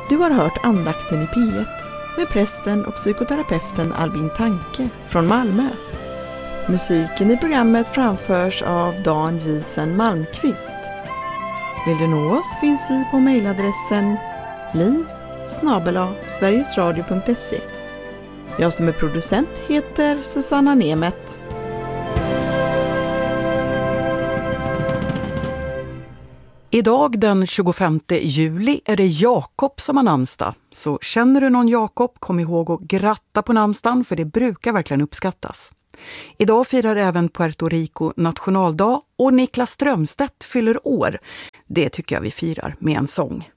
Du har hört andakten i P1 med prästen och psykoterapeuten Albin Tanke från Malmö. Musiken i programmet framförs av Dan Gisen Malmqvist. Vill du nå oss finns vi på mejladressen liv@sverigesradio.se. Jag som är producent heter Susanna Nemet. Idag den 25 juli är det Jakob som har namnsdag. Så känner du någon Jakob, kom ihåg att gratta på namnsdagen för det brukar verkligen uppskattas. Idag firar även Puerto Rico nationaldag och Niklas Strömstedt fyller år. Det tycker jag vi firar med en sång.